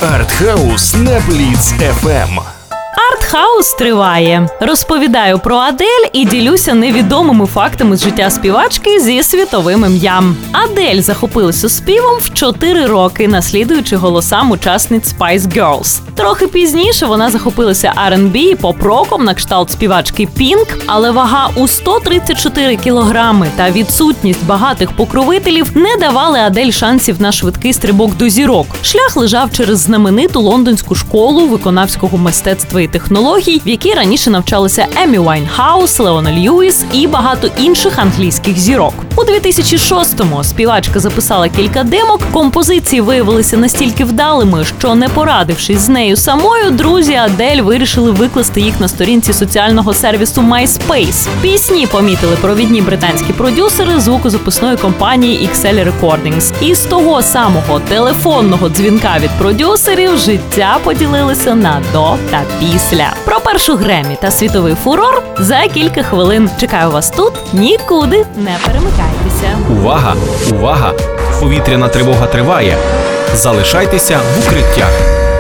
Артхаус на Бліц ФМ. Артхаус триває. Розповідаю про Адель і ділюся невідомими фактами з життя співачки зі світовим ім'ям. Адель захопилася співом в 4 роки, наслідуючи голосам учасниць Spice Girls. Трохи пізніше вона захопилася R&B і поп-роком на кшталт співачки Pink, але вага у 134 кілограми та відсутність багатих покровителів не давали Адель шансів на швидкий стрибок до зірок. Шлях лежав через знамениту лондонську школу виконавського мистецтва і технологій, в якій раніше навчалися Еммі Вайнхаус, Леона Льюіс і багато інших англійських зірок. У 2006-му співачка записала кілька демок, композиції виявилися настільки вдалими, що, не порадившись з нею самою, друзі Адель вирішили викласти їх на сторінці соціального сервісу MySpace. Пісні помітили провідні британські продюсери звукозаписної компанії XL Recordings. І з того самого телефонного дзвінка від продюсерів життя поділилося на до та після. Про першу Греммі та світовий фурор за кілька хвилин. Чекаю вас тут, нікуди не перемикайтеся. Увага! Увага! Повітряна тривога триває. Залишайтеся в укриттях.